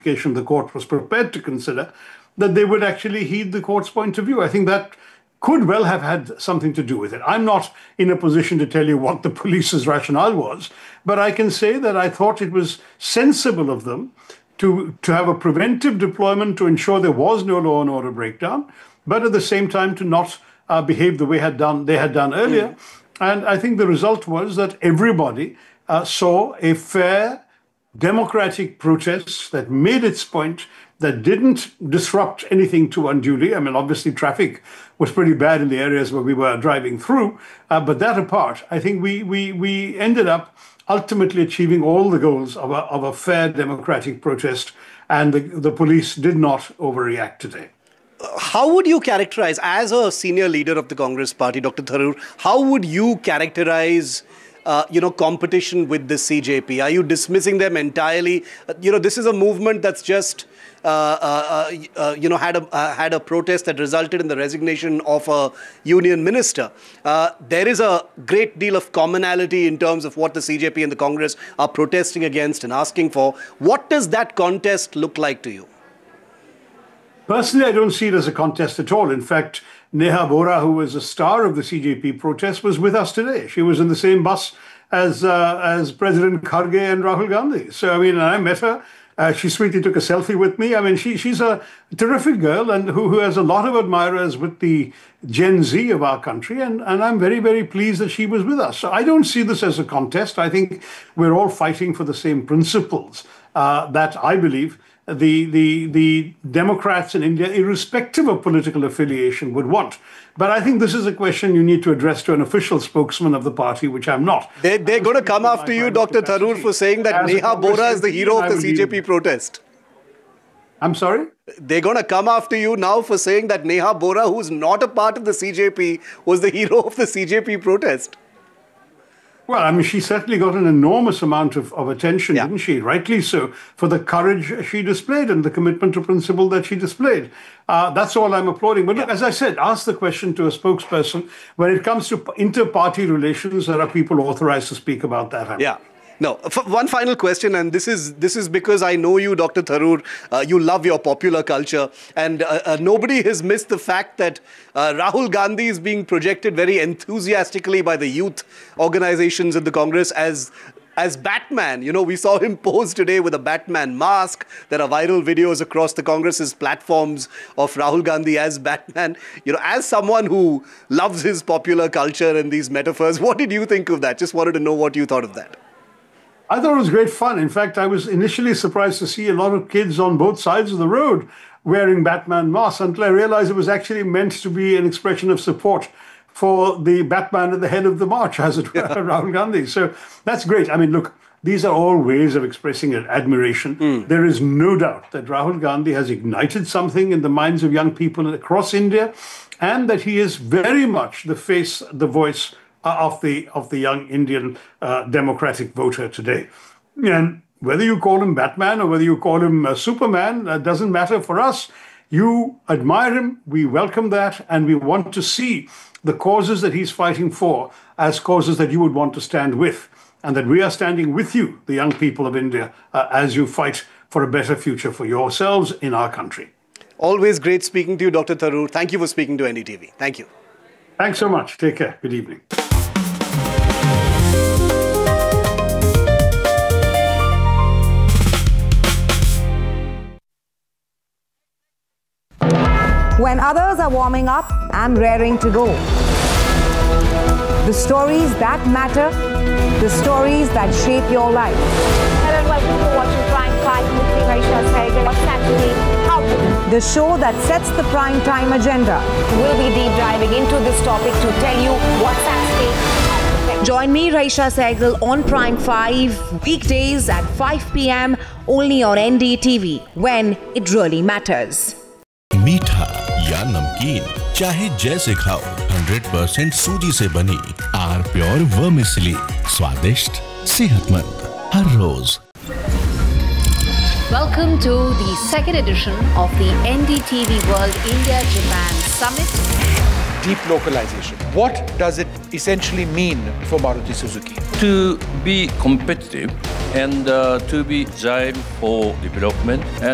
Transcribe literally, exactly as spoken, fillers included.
the court was prepared to consider, that they would actually heed the court's point of view. I think that could well have had something to do with it. I'm not in a position to tell you what the police's rationale was, but I can say that I thought it was sensible of them to, to have a preventive deployment to ensure there was no law and order breakdown, but at the same time to not uh, behave the way had done, they had done earlier. Mm. And I think the result was that everybody uh, saw a fair, democratic protest that made its point, that didn't disrupt anything too unduly. I mean, obviously, traffic was pretty bad in the areas where we were driving through. Uh, but that apart, I think we we we ended up ultimately achieving all the goals of a, of a fair democratic protest. And the, the police did not overreact today. How would you characterize, as a senior leader of the Congress party, Doctor Tharoor, how would you characterize Uh, you know, competition with the C J P? Are you dismissing them entirely? Uh, you know, this is a movement that's just, uh, uh, uh, you know, had a uh, had a protest that resulted in the resignation of a union minister. Uh, there is a great deal of commonality in terms of what the C J P and the Congress are protesting against and asking for. What does that contest look like to you? Personally, I don't see it as a contest at all. In fact, Neha Bora, who was a star of the C J P protest, was with us today. She was in the same bus as uh, as President Kharge and Rahul Gandhi. So, I mean, I met her. Uh, she sweetly took a selfie with me. I mean, she she's a terrific girl and who, who has a lot of admirers with the Gen Z of our country. And, and I'm very, very pleased that she was with us. So I don't see this as a contest. I think we're all fighting for the same principles uh, that I believe the the the Democrats in India, irrespective of political affiliation, would want. But I think this is a question you need to address to an official spokesman of the party, which I'm not. They, they're going to come after you, Doctor Tharoor, for saying that Neha Bora is the hero of the C J P protest. I'm sorry? They're going to come after you now for saying that Neha Bora, who's not a part of the C J P, was the hero of the C J P protest. Well, I mean, she certainly got an enormous amount of, of attention, yeah. didn't she? Rightly so, for the courage she displayed and the commitment to principle that she displayed. Uh, that's all I'm applauding. But look, yeah. as I said, ask the question to a spokesperson. When it comes to inter-party relations, there are people authorized to speak about that. Yeah. No, one final question, and this is this is because I know you, Doctor Tharoor. Uh, you love your popular culture, and uh, uh, nobody has missed the fact that uh, Rahul Gandhi is being projected very enthusiastically by the youth organizations in the Congress as as Batman. You know, we saw him pose today with a Batman mask. There are viral videos across the Congress's platforms of Rahul Gandhi as Batman. You know, as someone who loves his popular culture and these metaphors, what did you think of that? Just wanted to know what you thought of that. I thought it was great fun. In fact, I was initially surprised to see a lot of kids on both sides of the road wearing Batman masks until I realized it was actually meant to be an expression of support for the Batman at the head of the march, as it were, yeah. Rahul Gandhi. So that's great. I mean, look, these are all ways of expressing admiration. Mm. There is no doubt that Rahul Gandhi has ignited something in the minds of young people across India, and that he is very much the face, the voice of the of the young Indian uh, democratic voter today. And whether you call him Batman or whether you call him uh, Superman, that doesn't matter for us. You admire him, we welcome that, and we want to see the causes that he's fighting for as causes that you would want to stand with, and that we are standing with you, the young people of India, uh, as you fight for a better future for yourselves in our country. Always great speaking to you, Doctor Tharoor. Thank you for speaking to N D T V. Thank you. Thanks so much. Take care. Good evening. When others are warming up, I'm raring to go. The stories that matter, the stories that shape your life. Hello and welcome to watching Prime five with me, Raisha Sehgal. What's Saturday? How to? The show that sets the prime time agenda. We'll be deep diving into this topic to tell you what's at stake. Join me, Raisha Sehgal, on Prime five, weekdays at five p m only on N D T V, when it really matters. मीठा या नमकीन, चाहे जैसे खाओ, hundred percent सूजी से बनी are pure vermicelli, स्वादिष्ट, सेहतमंद, हर रोज। Welcome to the second edition of the N D T V World India-Japan Summit. Deep localization. What does it essentially mean for Maruti Suzuki? To be competitive and uh, to be agile for development and